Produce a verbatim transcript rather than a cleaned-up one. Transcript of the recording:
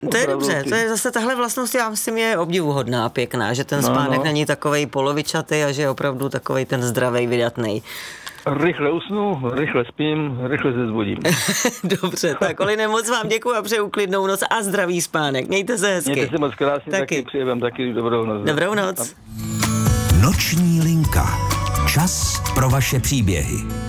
To je dobře, to je zase tahle vlastnost, já myslím, je obdivuhodná a pěkná, že ten spánek no, no. není takovej polovičatý a že je opravdu takovej ten zdravej, vydatnej. Rychle usnu, rychle spím, rychle se zbudím. Dobře, tak Oline, moc vám děkuji a přeju klidnou noc a zdravý spánek. Mějte se hezky. Mějte se moc krásně, taky, taky přeji vám taky dobrou noc. Dobrou noc. Noční linka. Čas pro vaše příběhy.